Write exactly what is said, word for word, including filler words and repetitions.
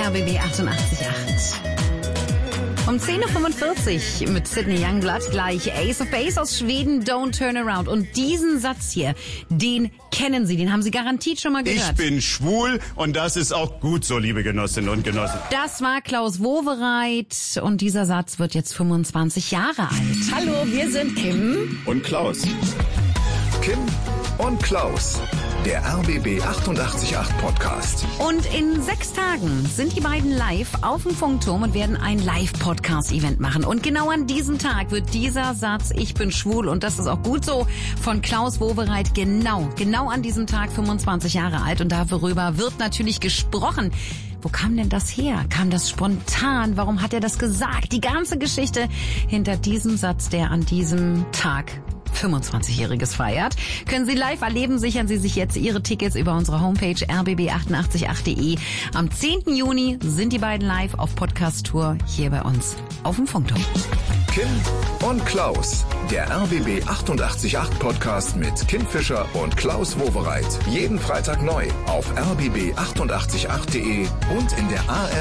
R B B achtundachtzig Komma acht. Um zehn Uhr fünfundvierzig mit Sydney Youngblood, gleich Ace of Base aus Schweden, Don't Turn Around. Und diesen Satz hier, den kennen Sie, den haben Sie garantiert schon mal gehört. Ich bin schwul und das ist auch gut so, liebe Genossinnen und Genossen. Das war Klaus Wowereit und dieser Satz wird jetzt fünfundzwanzig Jahre alt. Hallo, wir sind Kim und Klaus. Kim und Klaus, der R B B achtundachtzig Komma acht Podcast. Und in sechs Tagen sind die beiden live auf dem Funkturm und werden ein Live-Podcast-Event machen. Und genau an diesem Tag wird dieser Satz, ich bin schwul und das ist auch gut so, von Klaus Wowereit genau, genau an diesem Tag fünfundzwanzig Jahre alt. Und darüber wird natürlich gesprochen. Wo kam denn das her? Kam das spontan? Warum hat er das gesagt? Die ganze Geschichte hinter diesem Satz, der an diesem Tag fünfundzwanzigjähriges feiert, können Sie live erleben. Sichern Sie sich jetzt Ihre Tickets über unsere Homepage r b b achtundachtzig Komma acht punkt de. Am zehnten Juni sind die beiden live auf Podcast-Tour hier bei uns auf dem Funkturm. Kim und Klaus, der R B B achtundachtzig Komma acht Podcast mit Kim Fischer und Klaus Wowereit. Jeden Freitag neu auf r b b achtundachtzig Komma acht punkt de und in der A R